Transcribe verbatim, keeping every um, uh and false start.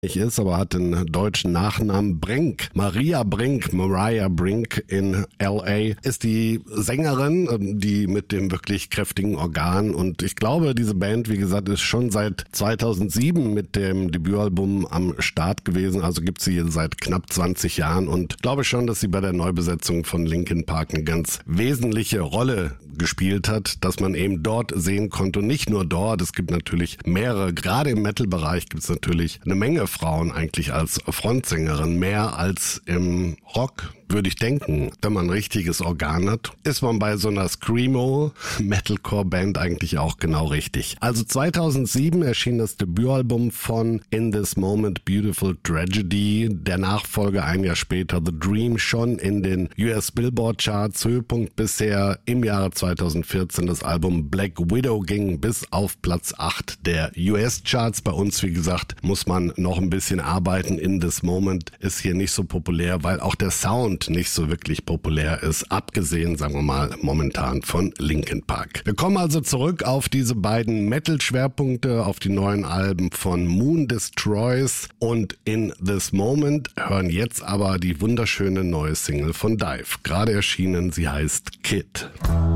ist, aber hat den deutschen Nachnamen Brink. Maria Brink, Mariah Brink in L A ist die Sängerin, die mit dem wirklich kräftigen Organ, und ich glaube, diese Band, wie gesagt, ist schon seit zweitausendsieben mit dem Debütalbum am Start gewesen, also gibt sie seit knapp zwanzig Jahren, und glaube schon, dass sie bei der Neubesetzung von Linkin Park eine ganz wesentliche Rolle gespielt hat, dass man eben dort sehen konnte, und nicht nur dort, es gibt natürlich mehrere, gerade im Metal-Bereich gibt es natürlich eine Menge Frauen eigentlich als Frontsängerin, mehr als im Rock, würde ich denken. Wenn man ein richtiges Organ hat, ist man bei so einer Screamo-Metalcore-Band eigentlich auch genau richtig. Also zweitausendsieben erschien das Debütalbum von In This Moment Beautiful Tragedy, der Nachfolger ein Jahr später The Dream, schon in den U S Billboard Charts. Höhepunkt bisher im Jahre zweitausendvierzehn das Album Black Widow, ging bis auf Platz acht der U S Charts. Bei uns, wie gesagt, muss man noch ein bisschen arbeiten. In This Moment ist hier nicht so populär, weil auch der Sound nicht so wirklich populär ist, abgesehen, sagen wir mal, momentan von Linkin Park. Wir kommen also zurück auf diese beiden Metal-Schwerpunkte, auf die neuen Alben von Moon Destroys und In This Moment, hören jetzt aber die wunderschöne neue Single von Dive. Gerade erschienen, sie heißt Kid.